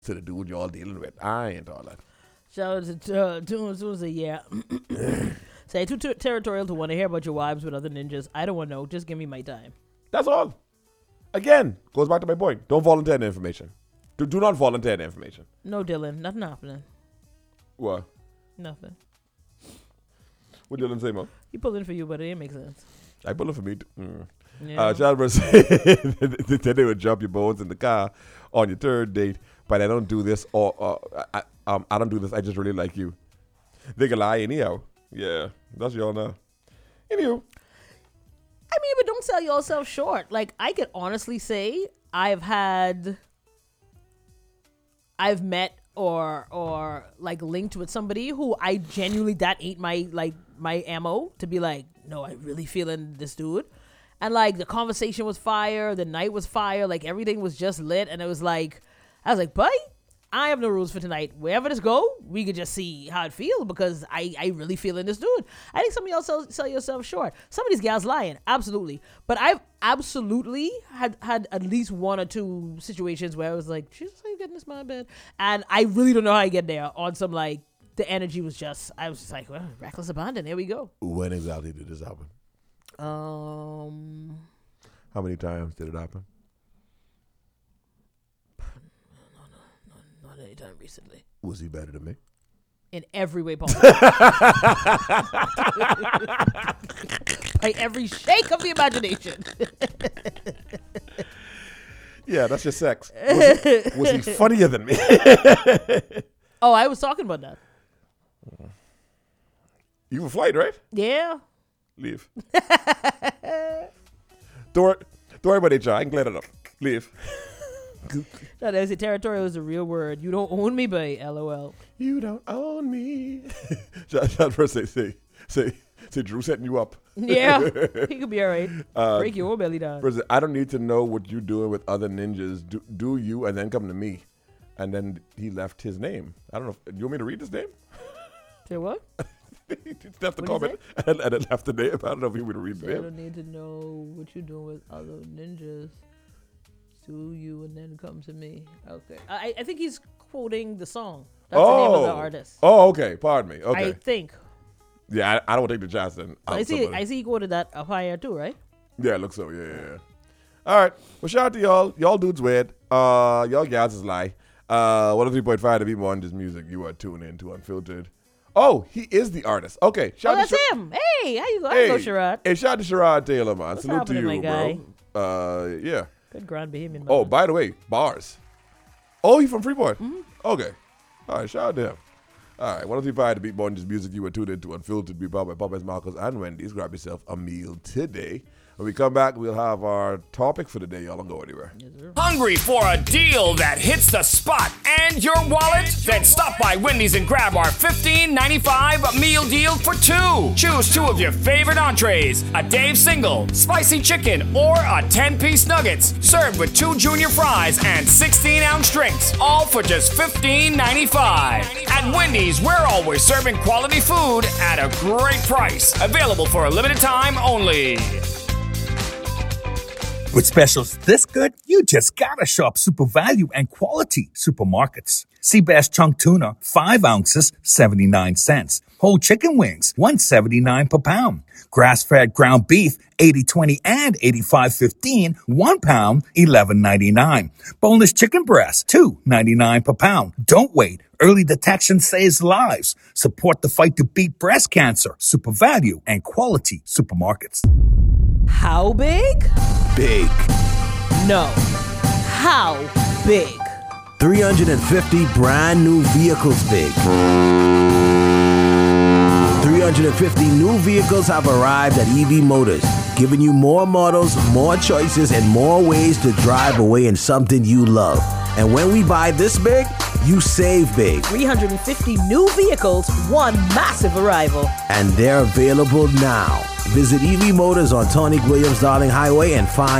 to the dude y'all dealing with. I ain't all that. Shout out to Tunes, yeah. Say, too territorial to want to hear about your wives with other ninjas. I don't want to know. Just give me my time. That's all. Again, goes back to my point. Don't volunteer the information. Do not volunteer the information. No, Dylan. Nothing happening. What? Nothing. What Dylan say, man? He pulling for you, but it didn't make sense. I pulling for me. Yeah. Chalmers said they would drop your bones in the car on your third date, but I don't do this, or I don't do this. I just really like you. They can lie anyhow. Yeah, that's y'all now. Anywho. I mean, but don't sell yourself short. Like, I could honestly say I've met or like linked with somebody who I genuinely, that ain't my ammo to be like, no, I really feeling this dude. And like the conversation was fire, the night was fire, like everything was just lit. And it was like, I was like, buddy, I have no rules for tonight. Wherever this go, we could just see how it feels because I really feeling this dude. I think some of y'all sell yourself short. Some of these gals lying, absolutely. But I've absolutely had at least one or two situations where I was like, Jesus, how you getting this my bed? And I really don't know how I get there on some like, the energy was just, I was just like, well, reckless abandon, here we go. When exactly did this happen? How many times did it happen? Not anytime recently. Was he better than me? In every way possible. By every shake of the imagination. Yeah, that's just sex. Was he funnier than me? Oh, I was talking about that. You were flight, right? Yeah. Leave. Don't worry about HR. I can clear it up. Leave. No, there's a territorial is a real word. You don't own me, babe. LOL. You don't own me. Shot first say Drew setting you up. Yeah, he could be all right. Break your own belly down. First, I don't need to know what you're doing with other ninjas. Do you and then come to me. And then he left his name. I don't know. You want me to read his name? Say what? He left the comment and then left the name. I don't know if he would read the name. I don't need to know what you're doing with other ninjas. Do you and then come to me. Okay. I think he's quoting the song. That's the name of the artist. Oh, okay. Pardon me. Okay. I think. Yeah, I don't take the chance then. I see he quoted that up higher too, right? Yeah, it looks so. Yeah. All right. Well, shout out to y'all. Y'all dudes weird. Y'all gals is lie. 103.5 to be more on this music. You are tuned in to Unfiltered. Oh, he is the artist. Okay. That's him. Hey, how you go? Hey, Sherrod. Hey, shout out to Sherrod Taylor, man. What's Salute to you, my guy? bro. Yeah. Good Grand Bahamian, man. Oh, by the way, bars. Oh, he from Freeport? Mm-hmm. Okay. All right, shout out to him. All right, 103.5 to beat more on this music. You were tuned into Unfiltered, be powered by Popeyes, Marcos, and Wendy's. Grab yourself a meal today. When we come back, we'll have our topic for the day. Y'all don't go anywhere. Yes, sir. Hungry for a deal that hits the spot and your wallet? Then stop by Wendy's and grab our $15.95 meal deal for two. Choose two of your favorite entrees, a Dave single, spicy chicken, or a 10-piece nuggets, served with 2 junior fries and 16-ounce drinks, all for just $15.95. At Wendy's, we're always serving quality food at a great price. Available for a limited time only. With specials this good, you just gotta shop Super Value and Quality Supermarkets. Seabass chunk tuna, 5 ounces, 79 cents. Whole chicken wings, $1.79 per pound. Grass-fed ground beef, 80-20 and 85-15, 1 pound, $11.99. Boneless chicken breast, $2.99 per pound. Don't wait. Early detection saves lives. Support the fight to beat breast cancer. Super Value and Quality Supermarkets. How big? Big. No. How big? 350 brand new vehicles big. 350 new vehicles have arrived at EV Motors, giving you more models, more choices, and more ways to drive away in something you love. And when we buy this big, you save big. 350 new vehicles, one massive arrival. And they're available now. Visit EV Motors on Tony Williams Darling Highway and find